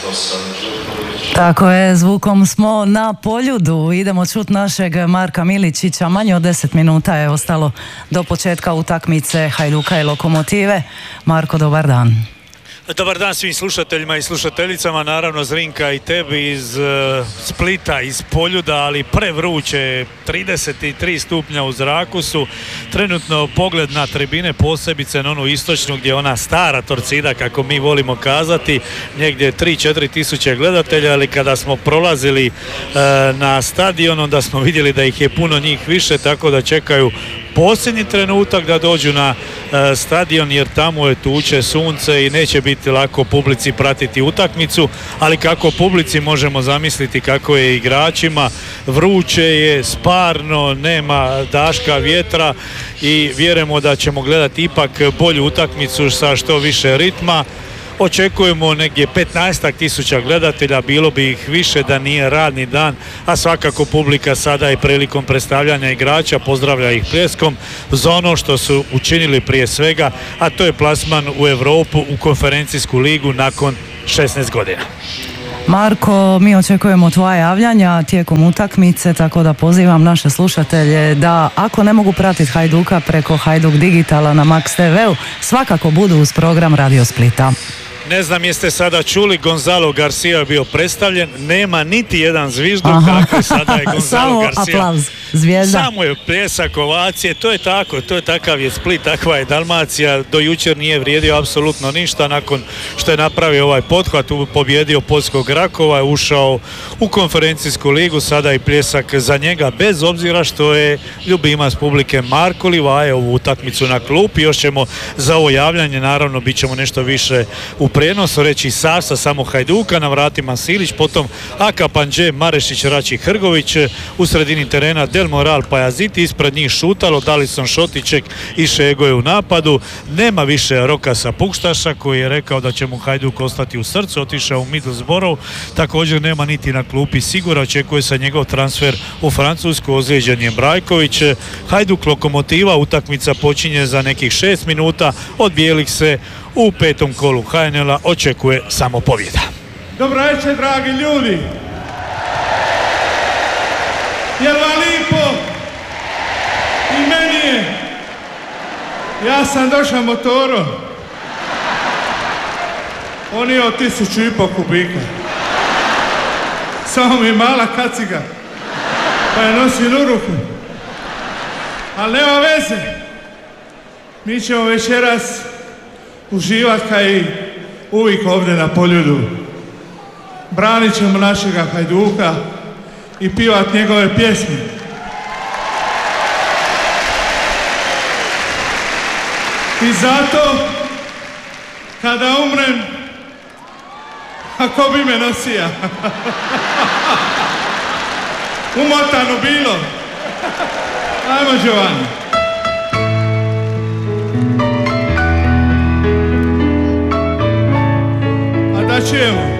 Tako je, zvukom smo na Poljudu. Idemo čuti našeg Marka Miličića. Manje od 10 minuta je ostalo do početka utakmice Hajduka i Lokomotive. Marko, dobar dan. Dobar dan svim slušateljima i slušateljicama, naravno Zrinka i tebi iz Splita, iz Poljuda, ali prevruće, 33 stupnja u zraku su. Trenutno pogled na tribine, posebice na onu istočnu gdje je ona stara Torcida, kako mi volimo kazati, negdje 3-4 tisuće gledatelja, ali kada smo prolazili na stadion, onda smo vidjeli da ih je puno njih više, tako da čekaju posljednji trenutak da dođu na stadion, jer tamo je tuče, sunce i neće biti lako publici pratiti utakmicu, ali kako publici možemo zamisliti kako je igračima. Vruće je, sparno, nema daška vjetra i vjerujemo da ćemo gledati ipak bolju utakmicu sa što više ritma. Očekujemo negdje 15 tisuća gledatelja, bilo bi ih više da nije radni dan, a svakako publika sada i prilikom predstavljanja igrača pozdravlja ih pljeskom za ono što su učinili prije svega, a to je plasman u Europu, u konferencijsku ligu nakon 16 godina. Marko, mi očekujemo tvoja javljanja tijekom utakmice, tako da pozivam naše slušatelje da ako ne mogu pratiti Hajduka preko Hajduk Digitala na Max TV-u, svakako budu uz program Radio Splita. Ne znam jeste sada čuli, Gonzalo Garcia je bio predstavljen, nema niti jedan zvižduk, dakle sada je Gonzalo Garcia. Samo aplauz, zvijezda. Samo je pljesak, ovacije, to je tako, takav je Split, takva je Dalmacija. Do jučer nije vrijedio apsolutno ništa, nakon što je napravio ovaj pothvat, pobjedio Poljskog Rakova, ušao u konferencijsku ligu, sada i pljesak za njega, bez obzira što je ljubimac publike Marko Livaje ovu utakmicu na klupi. Još ćemo za ovo javljanje, naravno, bit ćemo nešto više u prijenosu reći Sasa, samo Hajduka, na vratima Silić, potom Aka Panđe, Marešić, Rači, Hrgović, u sredini terena Del Moral, Pajaziti, ispred njih Šutalo, Dalison, Šotiček i Šegoje u napadu. Nema više Rokasa Pukštaša koji je rekao da će mu Hajduk ostati u srcu, otišao u Middlesbrough, također nema niti na klupi Sigura, očekuje se njegov transfer u Francusku, ozlijeđen je Brajković. Hajduk Lokomotiva, utakmica počinje za nekih 6 minuta, od bijelih se u petom kolu HNL-a očekuje samo pobjeda. Dobro večer, dragi ljudi. Jel vam lipo? I meni je. Ja sam došao motorom. On je od 1500 kubika. Samo mi mala kaciga. Pa je nosim u ruku. Ali nema veze. Mi ćemo večeras uživati kao i uvijek ovdje na Poljudu. Branit ćemo našega Hajduka i pivat njegove pjesme. I zato, kada umrem, ako bi me nosija, umotano bilo. Ajmo, Giovanni. A da ćemo.